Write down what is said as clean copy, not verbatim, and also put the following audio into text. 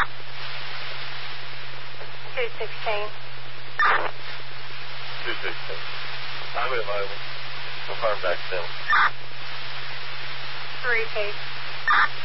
216. 216. I'm available. Confirm back to them. 3 P.